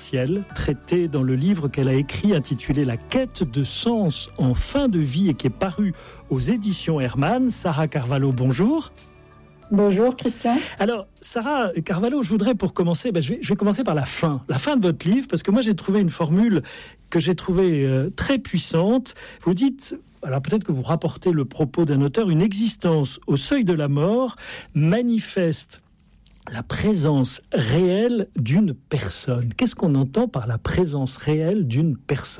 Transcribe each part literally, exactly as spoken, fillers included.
existentielle traitée dans le livre qu'elle a écrit intitulé La quête de sens en fin de vie et qui est paru aux éditions Hermann. Sarah Carvalho, bonjour. Bonjour Christian. Alors Sarah Carvalho, je voudrais pour commencer, ben, je, vais, je vais commencer par la fin, la fin de votre livre, parce que moi j'ai trouvé une formule que j'ai trouvée euh, très puissante. Vous dites, alors peut-être que vous rapportez le propos d'un auteur, une existence au seuil de la mort manifeste la présence réelle d'une personne. Qu'est-ce qu'on entend par la présence réelle d'une personne ?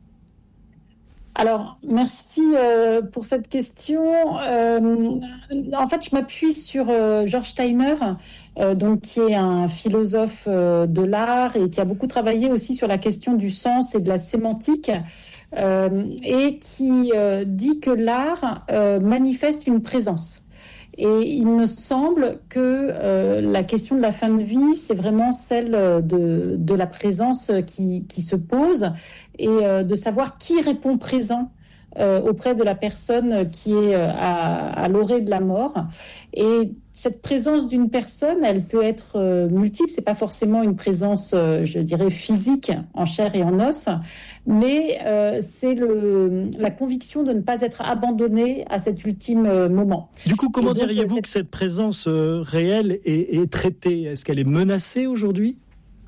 Alors, merci euh, pour cette question. Euh, en fait, je m'appuie sur euh, George Steiner, euh, donc qui est un philosophe euh, de l'art et qui a beaucoup travaillé aussi sur la question du sens et de la sémantique, euh, et qui euh, dit que l'art euh, manifeste une présence. Et il me semble que euh, la question de la fin de vie, c'est vraiment celle de, de la présence qui, qui se pose et euh, de savoir qui répond présent euh, auprès de la personne qui est à, à l'orée de la mort. Et cette présence d'une personne, elle peut être euh, multiple. C'est pas forcément une présence, euh, je dirais, physique, en chair et en os, mais euh, c'est le, la conviction de ne pas être abandonné à cet ultime euh, moment. Du coup, comment donc, diriez-vous cette... que cette présence euh, réelle est, est traitée ? Est-ce qu'elle est menacée aujourd'hui ?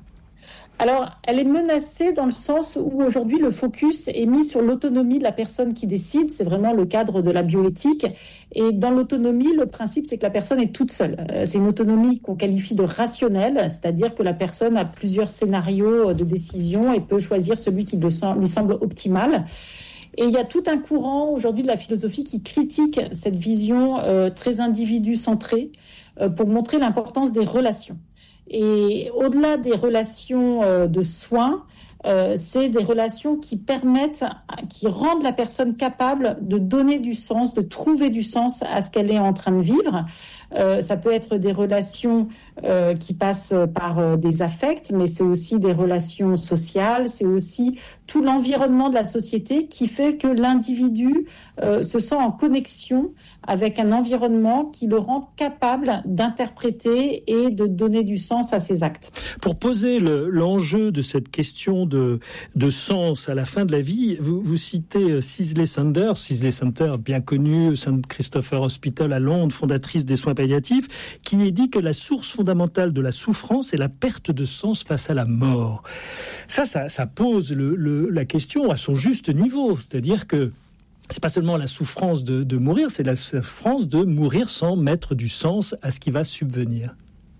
Alors, elle est menacée dans le sens où aujourd'hui le focus est mis sur l'autonomie de la personne qui décide. C'est vraiment le cadre de la bioéthique. Et dans l'autonomie, le principe, c'est que la personne est toute seule. C'est une autonomie qu'on qualifie de rationnelle, c'est-à-dire que la personne a plusieurs scénarios de décision et peut choisir celui qui lui semble optimal. Et il y a tout un courant aujourd'hui de la philosophie qui critique cette vision euh, très individu-centrée euh, pour montrer l'importance des relations. Et au-delà des relations euh, de soins, euh, c'est des relations qui permettent, qui rendent la personne capable de donner du sens, de trouver du sens à ce qu'elle est en train de vivre. Euh, ça peut être des relations euh, qui passent par euh, des affects, mais c'est aussi des relations sociales, c'est aussi tout l'environnement de la société qui fait que l'individu euh, se sent en connexion avec un environnement qui le rend capable d'interpréter et de donner du sens à ses actes. Pour poser le, l'enjeu de cette question de, de sens à la fin de la vie, vous, vous citez Cicely Saunders, Cicely Saunders, bien connue, Saint Christopher Hospital à Londres, fondatrice des soins palliatifs, qui dit que la source fondamentale de la souffrance est la perte de sens face à la mort. Ça, ça, ça pose le, le, la question à son juste niveau, c'est-à-dire que c'est pas seulement la souffrance de, de mourir, c'est la souffrance de mourir sans mettre du sens à ce qui va subvenir.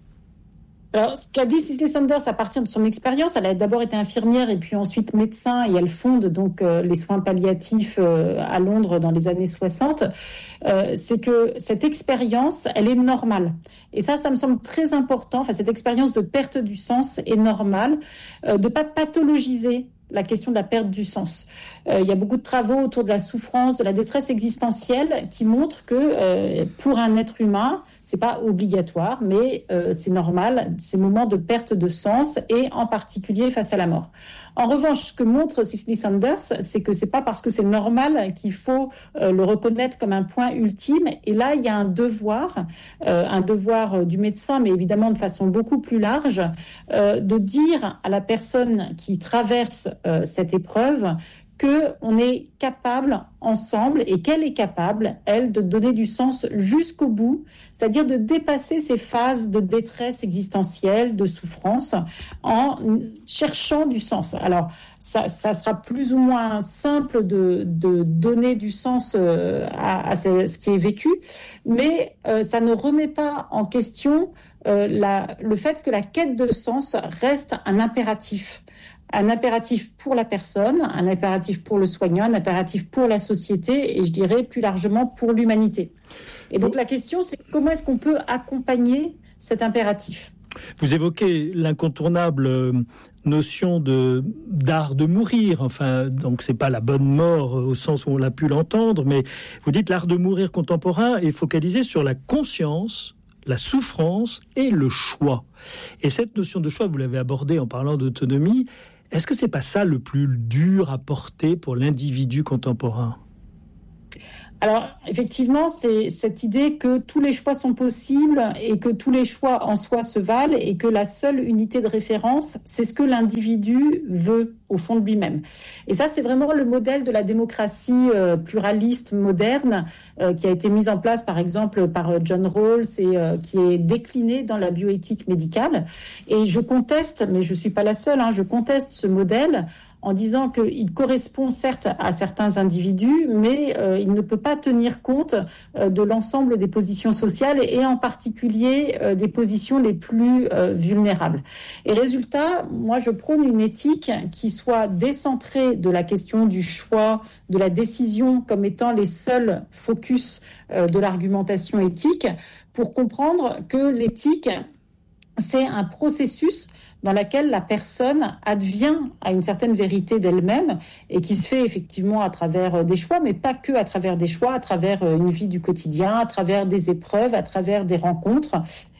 Alors, ce qu'a dit Cicely Saunders à partir de son expérience, elle a d'abord été infirmière et puis ensuite médecin, et elle fonde donc euh, les soins palliatifs euh, à Londres dans les années soixante, euh, c'est que cette expérience, elle est normale. Et ça, ça me semble très important, enfin, cette expérience de perte du sens est normale, euh, de pas pathologiser la question de la perte du sens. Euh, il y a beaucoup de travaux autour de la souffrance, de la détresse existentielle qui montrent que euh, pour un être humain, c'est pas obligatoire, mais euh, c'est normal, ces moments de perte de sens et en particulier face à la mort. En revanche, ce que montre Cicely Saunders, c'est que c'est pas parce que c'est normal qu'il faut euh, le reconnaître comme un point ultime. Et là, il y a un devoir, euh, un devoir du médecin, mais évidemment de façon beaucoup plus large, euh, de dire à la personne qui traverse euh, cette épreuve qu'on est capable ensemble et qu'elle est capable, elle, de donner du sens jusqu'au bout, c'est-à-dire de dépasser ces phases de détresse existentielle, de souffrance, en cherchant du sens. Alors, ça, ça sera plus ou moins simple de, de donner du sens à, à ce qui est vécu, mais euh, ça ne remet pas en question euh, la, le fait que la quête de sens reste un impératif. Un impératif pour la personne, un impératif pour le soignant, un impératif pour la société et je dirais plus largement pour l'humanité. Et donc la question, c'est comment est-ce qu'on peut accompagner cet impératif ? Vous évoquez l'incontournable notion de d'art de mourir. Enfin, donc c'est pas la bonne mort au sens où on l'a pu l'entendre, mais vous dites l'art de mourir contemporain est focalisé sur la conscience, la souffrance et le choix. Et cette notion de choix, vous l'avez abordée en parlant d'autonomie. Est-ce que c'est pas ça le plus dur à porter pour l'individu contemporain ? Alors, effectivement, c'est cette idée que tous les choix sont possibles et que tous les choix en soi se valent et que la seule unité de référence, c'est ce que l'individu veut au fond de lui-même. Et ça, c'est vraiment le modèle de la démocratie euh, pluraliste moderne euh, qui a été mise en place, par exemple, par euh, John Rawls et euh, qui est décliné dans la bioéthique médicale. Et je conteste, mais je ne suis pas la seule, hein, je conteste ce modèle en disant qu'il correspond certes à certains individus, mais euh, il ne peut pas tenir compte euh, de l'ensemble des positions sociales et en particulier euh, des positions les plus euh, vulnérables. Et résultat, moi je prône une éthique qui soit décentrée de la question du choix, de la décision comme étant les seuls focus euh, de l'argumentation éthique, pour comprendre que l'éthique, c'est un processus dans laquelle la personne advient à une certaine vérité d'elle-même et qui se fait effectivement à travers des choix, mais pas que à travers des choix, à travers une vie du quotidien, à travers des épreuves, à travers des rencontres,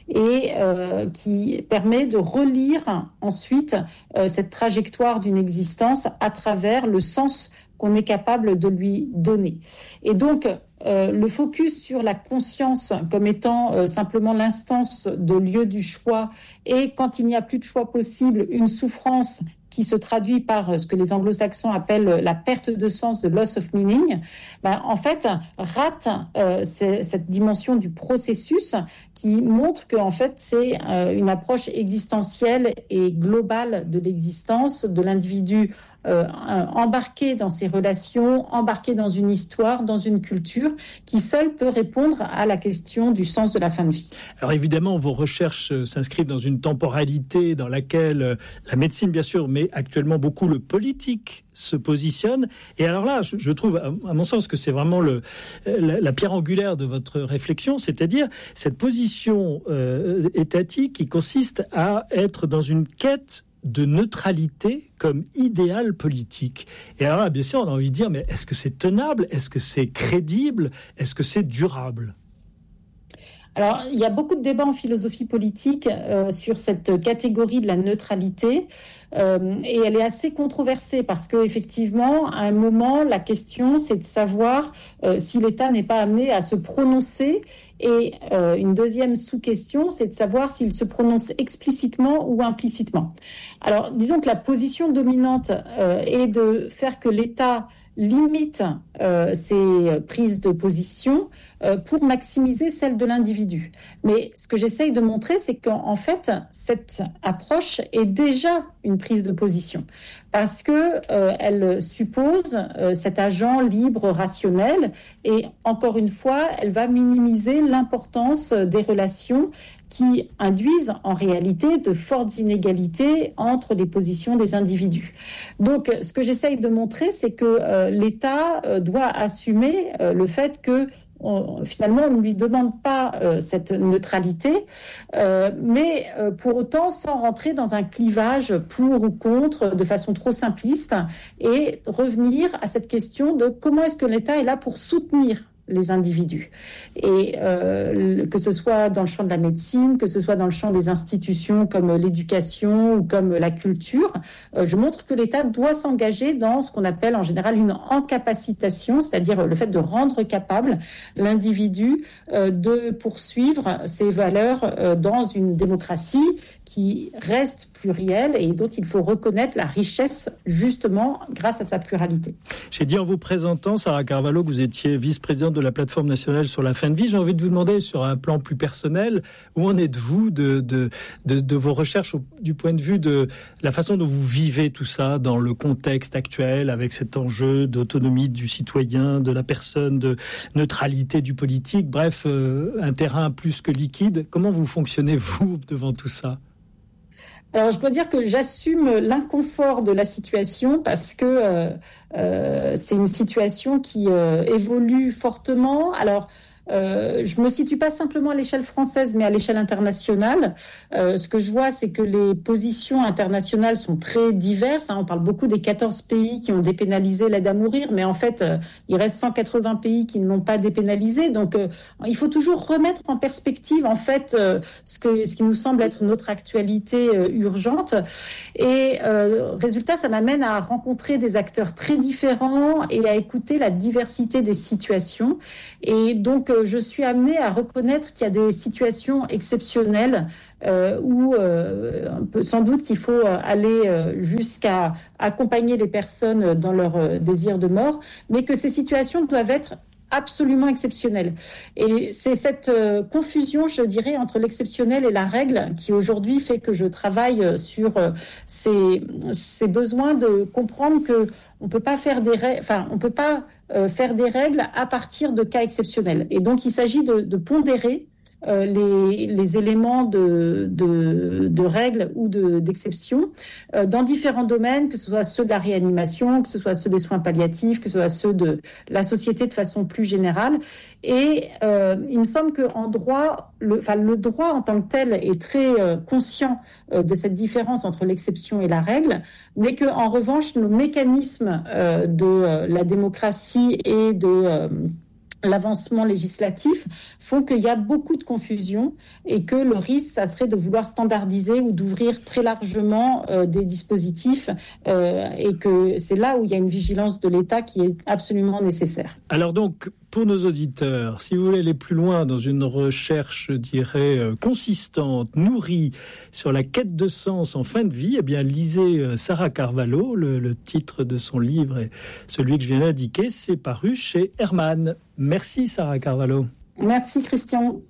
et euh, qui permet de relire ensuite euh, cette trajectoire d'une existence à travers le sens qu'on est capable de lui donner. Et donc, euh, le focus sur la conscience comme étant euh, simplement l'instance de lieu du choix et quand il n'y a plus de choix possible, une souffrance qui se traduit par ce que les anglo-saxons appellent la perte de sens, the loss of meaning, ben, en fait, rate euh, cette dimension du processus qui montre que en fait, c'est euh, une approche existentielle et globale de l'existence de l'individu euh, embarqué dans ses relations, embarqué dans une histoire, dans une culture, qui seule peut répondre à la question du sens de la fin de vie. Alors évidemment, vos recherches s'inscrivent dans une temporalité dans laquelle la médecine, bien sûr, mais actuellement beaucoup le politique se positionne. Et alors là, je, je trouve, à mon sens, que c'est vraiment le, la, la pierre angulaire de votre réflexion, c'est-à-dire cette position euh, étatique qui consiste à être dans une quête de neutralité comme idéal politique. Et alors là, bien sûr, on a envie de dire, mais est-ce que c'est tenable? Est-ce que c'est crédible? Est-ce que c'est durable? Alors, il y a beaucoup de débats en philosophie politique euh, sur cette catégorie de la neutralité euh, et elle est assez controversée parce qu'effectivement, à un moment, la question, c'est de savoir euh, si l'État n'est pas amené à se prononcer. Et euh, une deuxième sous-question, c'est de savoir s'il se prononce explicitement ou implicitement. Alors, disons que la position dominante euh, est de faire que l'État limite euh, ses prises de position euh, pour maximiser celle de l'individu. Mais ce que j'essaye de montrer, c'est qu'en fait, cette approche est déjà une prise de position parce que euh, elle suppose euh, cet agent libre, rationnel, et encore une fois, elle va minimiser l'importance des relations qui induisent en réalité de fortes inégalités entre les positions des individus. Donc, ce que j'essaye de montrer, c'est que euh, l'État euh, doit assumer euh, le fait que On, finalement, on ne lui demande pas euh, cette neutralité, euh, mais euh, pour autant sans rentrer dans un clivage pour ou contre de façon trop simpliste et revenir à cette question de comment est-ce que l'État est là pour soutenir les individus. Et euh, que ce soit dans le champ de la médecine, que ce soit dans le champ des institutions comme l'éducation ou comme la culture, euh, je montre que l'État doit s'engager dans ce qu'on appelle en général une encapacitation, c'est-à-dire le fait de rendre capable l'individu euh, de poursuivre ses valeurs euh, dans une démocratie qui reste plurielle et dont il faut reconnaître la richesse justement grâce à sa pluralité. J'ai dit en vous présentant, Sarah Carvalho, que vous étiez vice-présidente de la plateforme nationale sur la fin de vie. J'ai envie de vous demander, sur un plan plus personnel, où en êtes-vous de, de, de, de vos recherches au, du point de vue de la façon dont vous vivez tout ça dans le contexte actuel, avec cet enjeu d'autonomie du citoyen, de la personne, de neutralité du politique, bref, euh, un terrain plus que liquide. Comment vous fonctionnez, vous, devant tout ça ? Alors, je dois dire que j'assume l'inconfort de la situation parce que euh, euh, c'est une situation qui euh, évolue fortement. Alors, Euh, je me situe pas simplement à l'échelle française, mais à l'échelle internationale. Euh, ce que je vois, c'est que les positions internationales sont très diverses. Hein. On parle beaucoup des quatorze pays qui ont dépénalisé l'aide à mourir, mais en fait, euh, il reste cent quatre-vingts pays qui ne l'ont pas dépénalisé. Donc, euh, il faut toujours remettre en perspective, en fait, euh, ce que ce qui nous semble être notre actualité euh, urgente. Et euh, résultat, ça m'amène à rencontrer des acteurs très différents et à écouter la diversité des situations. Et donc, euh, je suis amenée à reconnaître qu'il y a des situations exceptionnelles euh, où euh, un peu, sans doute qu'il faut aller euh, jusqu'à accompagner les personnes dans leur euh, désir de mort, mais que ces situations doivent être absolument exceptionnelles. Et c'est cette euh, confusion, je dirais, entre l'exceptionnel et la règle qui aujourd'hui fait que je travaille sur euh, ces, ces besoins de comprendre que on peut pas faire des règles, enfin, on peut pas euh, faire des règles à partir de cas exceptionnels. Et donc, il s'agit de, de pondérer euh, les, les éléments de, de, de règles ou de, d'exception euh, dans différents domaines, que ce soit ceux de la réanimation, que ce soit ceux des soins palliatifs, que ce soit ceux de la société de façon plus générale. Et euh, il me semble qu'en droit, le, enfin, le droit en tant que tel est très euh, conscient euh, de cette différence entre l'exception et la règle, mais qu'en revanche, nos mécanismes euh, de euh, la démocratie et de euh, l'avancement législatif font qu'il y a beaucoup de confusion et que le risque, ça serait de vouloir standardiser ou d'ouvrir très largement euh, des dispositifs euh, et que c'est là où il y a une vigilance de l'État qui est absolument nécessaire. Alors donc, pour nos auditeurs, si vous voulez aller plus loin dans une recherche, je dirais, euh, consistante, nourrie sur la quête de sens en fin de vie, eh bien, lisez euh, Sarah Carvalho. Le, le titre de son livre est celui que je viens d'indiquer. C'est paru chez Hermann. Merci, Sarah Carvalho. Merci, Christian.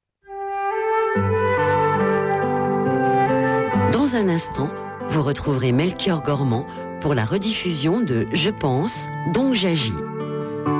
Dans un instant, vous retrouverez Melchior Gormand pour la rediffusion de Je pense, donc j'agis.